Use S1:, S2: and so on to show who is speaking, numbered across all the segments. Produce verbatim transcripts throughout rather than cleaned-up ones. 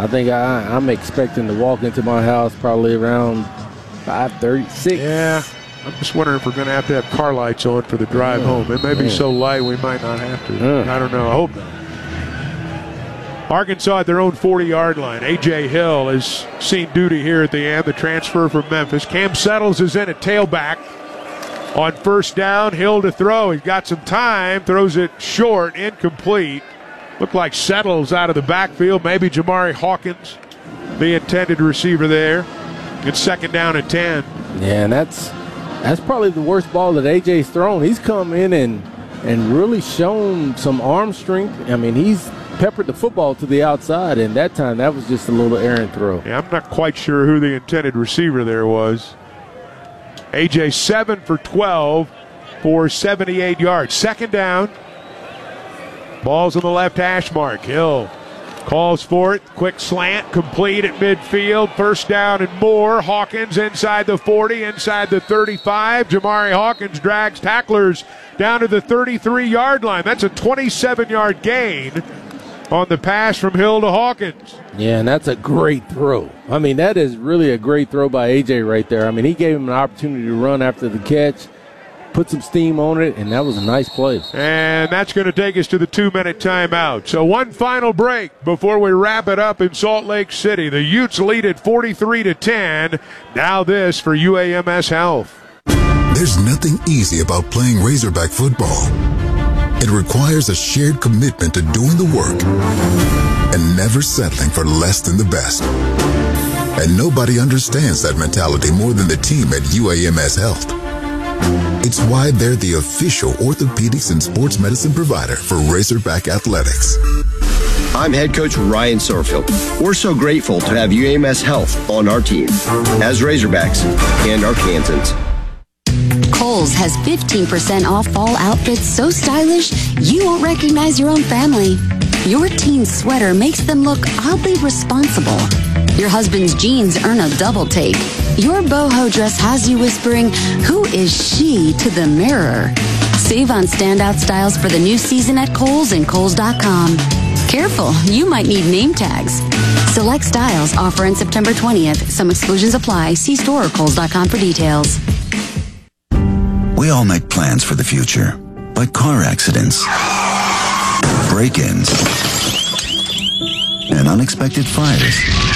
S1: I think I, I'm expecting to walk into my house probably around five thirty-six.
S2: Yeah. I'm just wondering if we're going to have to have car lights on for the drive
S1: oh,
S2: home. It may
S1: man.
S2: be so light we might not have to.
S1: Uh.
S2: I don't know. I hope not. Arkansas at their own forty-yard line. A J. Hill has seen duty here at the end, the transfer from Memphis. Cam Settles is in at tailback. On first down, Hill to throw. He's got some time, throws it short, incomplete. Looked like Settles out of the backfield. Maybe Jamari Hawkins, the intended receiver there. It's second down at ten.
S1: Yeah, and that's that's probably the worst ball that A J's thrown. He's come in and and really shown some arm strength. I mean, he's peppered the football to the outside, and that time that was just a little errant throw.
S2: Yeah, I'm not quite sure who the intended receiver there was. A J seven for twelve for seventy-eight yards. Second down. Ball's on the left hash mark. Hill calls for it. Quick slant, complete at midfield. First down and more. Hawkins inside the forty, inside the thirty-five. Jamari Hawkins drags tacklers down to the thirty-three-yard line. That's a twenty-seven-yard gain on the pass from Hill to Hawkins.
S1: Yeah, and that's a great throw. I mean, that is really a great throw by A J right there. I mean, he gave him an opportunity to run after the catch, put some steam on it, and that was a nice play.
S2: And that's going to take us to the two-minute timeout. So one final break before we wrap it up in Salt Lake City. The Utes lead at forty-three to ten. Now this for U A M S Health.
S3: There's nothing easy about playing Razorback football. It requires a shared commitment to doing the work and never settling for less than the best. And nobody understands that mentality more than the team at U A M S Health. It's why they're the official orthopedics and sports medicine provider for Razorback Athletics.
S4: I'm head coach Ryan Sorfield. We're so grateful to have U A M S Health on our team as Razorbacks and Arkansans.
S5: Kohl's has fifteen percent off fall outfits so stylish you won't recognize your own family. Your teen's sweater makes them look oddly responsible. Your husband's jeans earn a double take. Your boho dress has you whispering, "Who is she?" to the mirror. Save on standout styles for the new season at Kohl's and Kohl's dot com. Careful, you might need name tags. Select styles offer in September twentieth. Some exclusions apply. See store or Kohl's dot com for details.
S6: We all make plans for the future, but car accidents, break-ins, and unexpected fires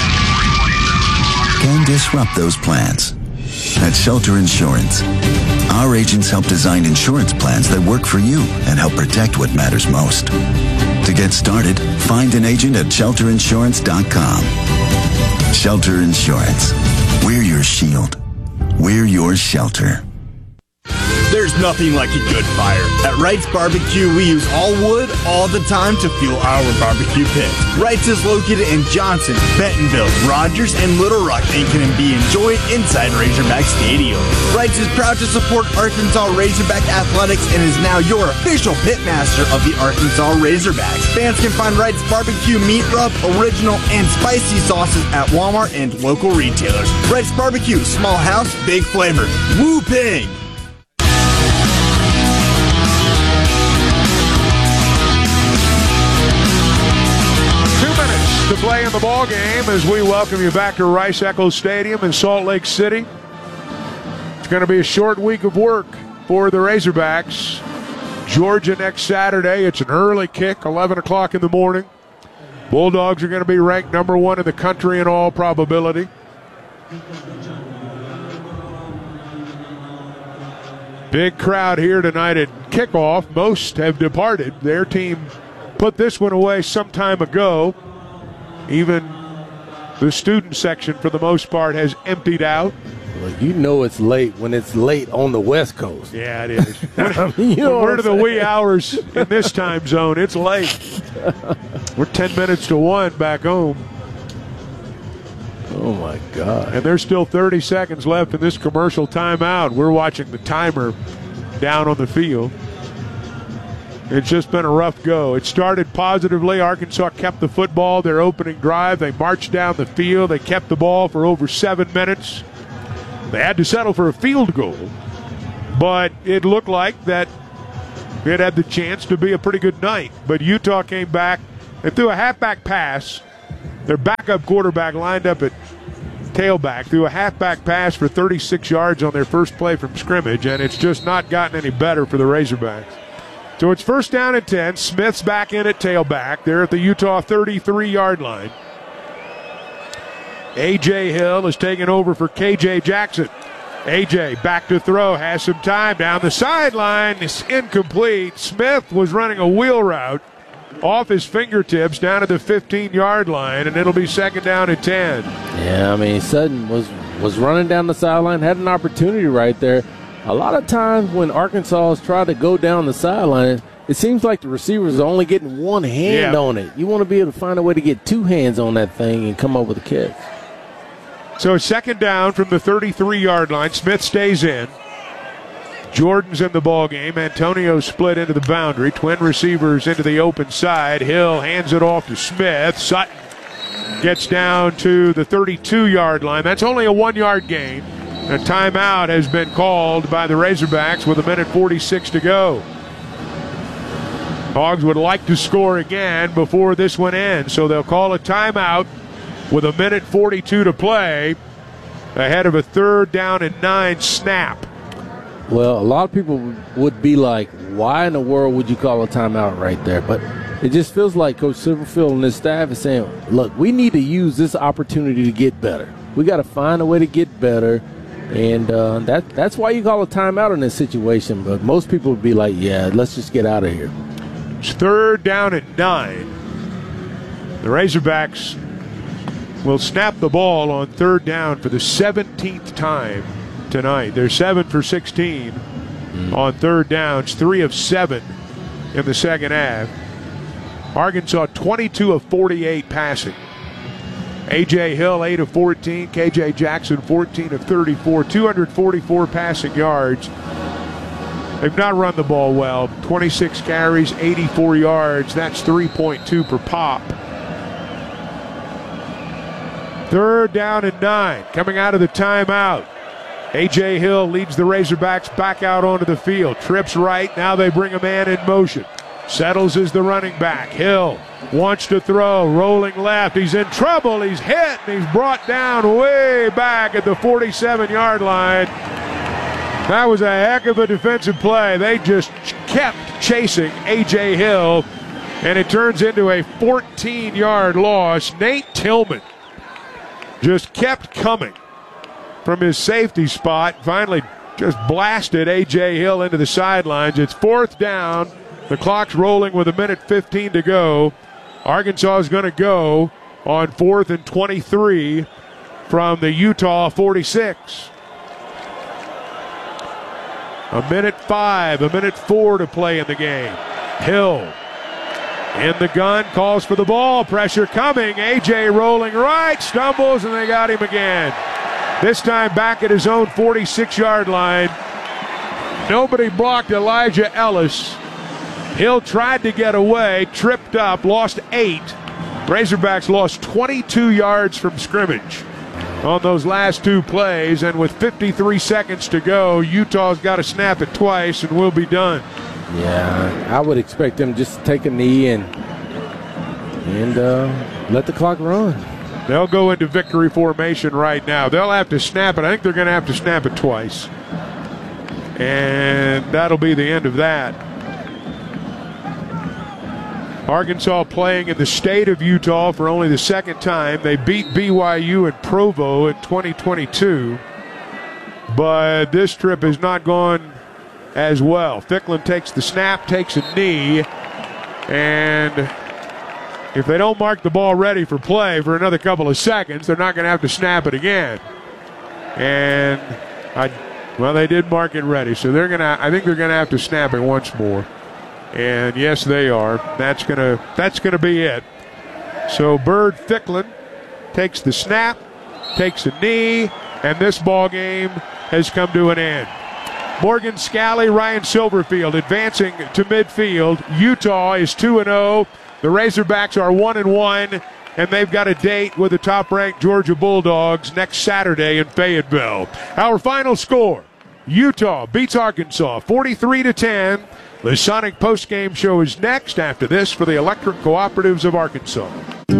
S6: can disrupt those plans. At Shelter Insurance, our agents help design insurance plans that work for you and help protect what matters most. To get started, find an agent at shelter insurance dot com. Shelter Insurance. We're your shield. We're your shelter.
S7: There's nothing like a good fire. At Wright's Barbecue, we use all wood all the time to fuel our barbecue pit. Wright's is located in Johnson, Bentonville, Rogers, and Little Rock and can be enjoyed inside Razorback Stadium. Wright's is proud to support Arkansas Razorback Athletics and is now your official pitmaster of the Arkansas Razorbacks. Fans can find Wright's Barbecue meat rub, original, and spicy sauces at Walmart and local retailers. Wright's Barbecue, small house, big flavor. Woo pig!
S2: To play in the ball game as we welcome you back to Rice-Eccles Stadium in Salt Lake City. It's going to be a short week of work for the Razorbacks. Georgia next Saturday. It's an early kick, eleven o'clock in the morning. Bulldogs are going to be ranked number one in the country in all probability. Big crowd here tonight at kickoff. Most have departed. Their team put this one away some time ago. Even the student section, for the most part, has emptied out.
S1: Well, you know it's late when it's late on the West Coast.
S2: Yeah, it is.
S1: I mean, you know
S2: we're to the
S1: saying?
S2: wee hours in this time zone. It's late. We're ten minutes to one back home.
S1: Oh, my God.
S2: And there's still thirty seconds left in this commercial timeout. We're watching the timer down on the field. It's just been a rough go. It started positively. Arkansas kept the football their opening drive. They marched down the field. They kept the ball for over seven minutes. They had to settle for a field goal. But it looked like that it had the chance to be a pretty good night. But Utah came back and threw a halfback pass their backup quarterback lined up at tailback, threw a halfback pass for thirty-six yards on their first play from scrimmage, and it's just not gotten any better for the Razorbacks. So it's first down and ten. Smith's back in at tailback. They're at the Utah thirty-three-yard line. A J. Hill is taking over for K J Jackson. A J back to throw, has some time down the sideline. It's incomplete. Smith was running a wheel route off his fingertips down to the fifteen-yard line, and it'll be second down and ten.
S1: Yeah, I mean, Sutton was, was running down the sideline, had an opportunity right there. A lot of times when Arkansas has tried to go down the sideline, it seems like the receivers are only getting one hand
S2: yeah.
S1: on it. You want to be able to find a way to get two hands on that thing and come up with a catch.
S2: So it's second down from the thirty-three-yard line. Smith stays in. Jordan's in the ball game. Antonio split into the boundary. Twin receivers into the open side. Hill hands it off to Smith. Sutton gets down to the thirty-two-yard line. That's only a one-yard gain. A timeout has been called by the Razorbacks with a minute forty-six to go. Hogs would like to score again before this one ends, so they'll call a timeout with a minute forty-two to play ahead of a third down and nine snap.
S1: Well, a lot of people would be like, why in the world would you call a timeout right there? But it just feels like Coach Silverfield and his staff is saying, look, we need to use this opportunity to get better. We got to find a way to get better, and uh, that that's why you call a timeout in this situation. But most people would be like, yeah, let's just get out of here.
S2: It's third down and nine. The Razorbacks will snap the ball on third down for the seventeenth time tonight. They're seven for sixteen mm. on third downs, three of seven in the second half. Arkansas twenty-two of forty-eight passing. A J. Hill eight of fourteen, K J Jackson fourteen of thirty-four, two hundred forty-four passing yards. They've not run the ball well. twenty-six carries, eighty-four yards. That's three point two per pop. Third down and nine, coming out of the timeout. A J. Hill leads the Razorbacks back out onto the field. Trips right, now they bring a man in motion. Settles as the running back. Hill wants to throw, rolling left. He's in trouble, he's hit, and he's brought down way back at the forty-seven-yard line. That was a heck of a defensive play. They just kept chasing A J. Hill, and it turns into a fourteen-yard loss. Nate Tillman just kept coming from his safety spot. Finally just blasted A J. Hill into the sidelines. It's fourth down. The clock's rolling with a minute fifteen to go. Arkansas is going to go on fourth and twenty-three from the Utah forty-six. A minute five, a minute four to play in the game. Hill in the gun, calls for the ball. Pressure coming. A J rolling right, stumbles, and they got him again. This time back at his own forty-six-yard line. Nobody blocked Elijah Ellis. Hill tried to get away, tripped up, lost eight. Razorbacks lost twenty-two yards from scrimmage on those last two plays, and with fifty-three seconds to go, Utah's got to snap it twice and we'll be done.
S1: Yeah, I would expect them just to take a knee and and uh, let the clock run.
S2: They'll go into victory formation right now. They'll have to snap it. I think they're going to have to snap it twice. And that'll be the end of that. Arkansas playing in the state of Utah for only the second time. They beat B Y U in Provo in twenty twenty-two. But this trip has not gone as well. Ficklin takes the snap, takes a knee, and if they don't mark the ball ready for play for another couple of seconds, they're not going to have to snap it again. And I, well, they did mark it ready, so they're going to. I think they're going to have to snap it once more. And yes, they are. That's gonna. That's going to be it. So Bird Ficklin takes the snap, takes a knee, and this ball game has come to an end. Morgan Scalley, Ryan Silverfield advancing to midfield. Utah is two and oh. The Razorbacks are one and one, and they've got a date with the top-ranked Georgia Bulldogs next Saturday in Fayetteville. Our final score: Utah beats Arkansas forty-three to ten. The Sonic postgame show is next after this for the Electric Cooperatives of Arkansas.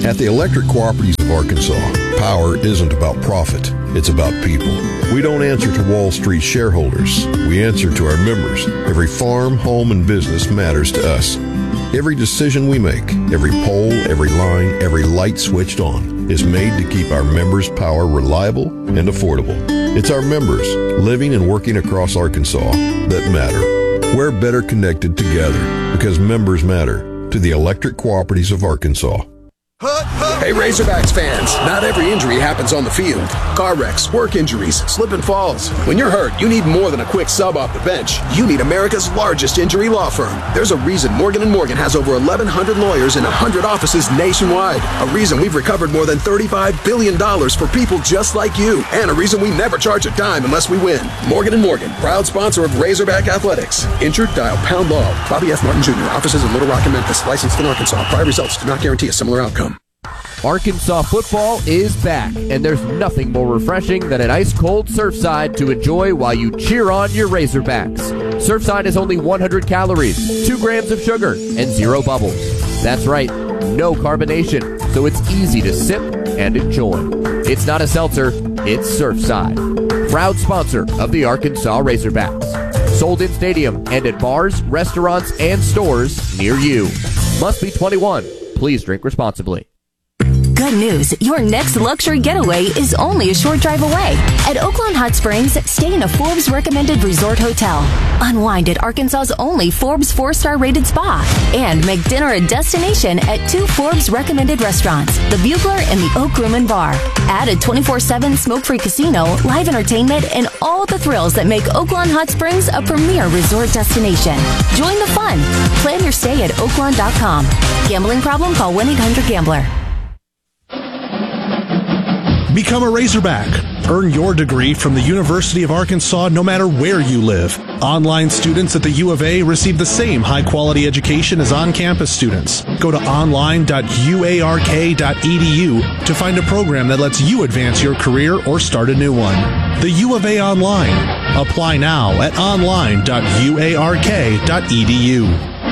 S8: At the Electric Cooperatives of Arkansas, power isn't about profit, it's about people. We don't answer to Wall Street shareholders, we answer to our members. Every farm, home, and business matters to us. Every decision we make, every pole, every line, every light switched on is made to keep our members' power reliable and affordable. It's our members, living and working across Arkansas, that matter. We're better connected together because members matter. To the Electric Cooperatives of Arkansas.
S9: Hey Razorbacks fans, not every injury happens on the field. Car wrecks, work injuries, slip and falls. When you're hurt, you need more than a quick sub off the bench. You need America's largest injury law firm. There's a reason Morgan and Morgan has over eleven hundred lawyers in one hundred offices nationwide. A reason we've recovered more than thirty-five billion dollars for people just like you. And a reason we never charge a dime unless we win. Morgan and Morgan, proud sponsor of Razorback Athletics. Injured? Dial pound law. Bobby F. Martin Junior Offices in Little Rock and Memphis. Licensed in Arkansas. Prior results do not guarantee a similar outcome.
S10: Arkansas football is back, and there's nothing more refreshing than an ice-cold Surfside to enjoy while you cheer on your Razorbacks. Surfside is only one hundred calories, two grams of sugar, and zero bubbles. That's right, no carbonation, so it's easy to sip and enjoy. It's not a seltzer, it's Surfside. Proud sponsor of the Arkansas Razorbacks. Sold in stadium and at bars, restaurants, and stores near you. Must be twenty-one. Please drink responsibly.
S11: Good news, your next luxury getaway is only a short drive away. At Oaklawn Hot Springs, stay in a Forbes recommended resort hotel. Unwind at Arkansas's only Forbes four-star rated spa. And make dinner a destination at two Forbes recommended restaurants, the Bugler and the Oak Room and Bar. Add a twenty-four seven smoke-free casino, live entertainment, and all the thrills that make Oaklawn Hot Springs a premier resort destination. Join the fun. Plan your stay at oaklawn dot com. Gambling problem? Call one eight hundred gambler.
S12: Become a Razorback. Earn your degree from the University of Arkansas no matter where you live. Online students at the U of A receive the same high-quality education as on-campus students. Go to online dot u a r k dot e d u to find a program that lets you advance your career or start a new one. The U of A Online. Apply now at online dot u a r k dot e d u.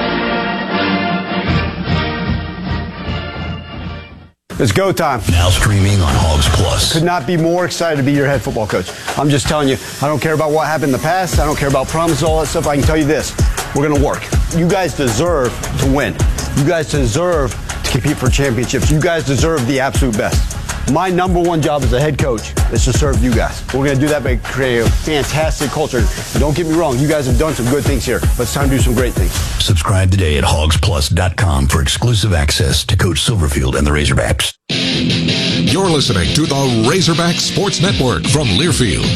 S13: It's go time.
S14: Now streaming on Hogs Plus.
S13: Could not be more excited to be your head football coach. I'm just telling you, I don't care about what happened in the past. I don't care about promises, all that stuff. I can tell you this. We're going to work. You guys deserve to win. You guys deserve to compete for championships. You guys deserve the absolute best. My number one job as a head coach is to serve you guys. We're going to do that by creating a fantastic culture. And don't get me wrong, you guys have done some good things here, but it's time to do some great things.
S14: Subscribe today at hogs plus dot com for exclusive access to Coach Silverfield and the Razorbacks.
S15: You're listening to the Razorback Sports Network from Learfield.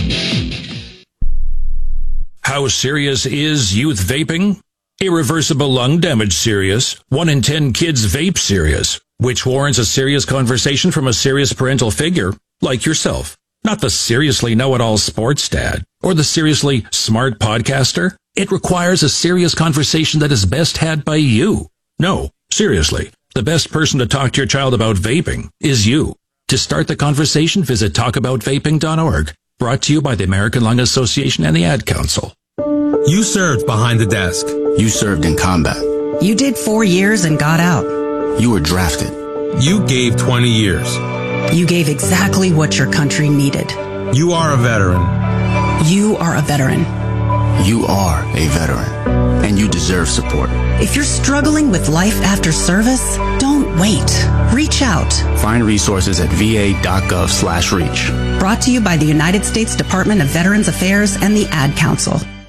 S16: How serious is youth vaping? Irreversible lung damage serious. One in ten kids vape serious, which warrants a serious conversation from a serious parental figure like yourself. Not the seriously know-it-all sports dad or the seriously smart podcaster. It requires a serious conversation that is best had by you. No, seriously, the best person to talk to your child about vaping is you. To start the conversation, visit talk about vaping dot org. Brought to you by the American Lung Association and the Ad Council.
S17: You served behind the desk.
S18: You served in combat.
S19: You did four years and got out.
S18: You were drafted.
S17: You gave twenty years.
S19: You gave exactly what your country needed.
S17: You are a veteran.
S19: You are a veteran.
S18: You are a veteran, and you deserve support.
S19: If you're struggling with life after service, don't wait. Reach out.
S18: Find resources at v a dot gov slash reach.
S19: Brought to you by the United States Department of Veterans Affairs and the Ad Council.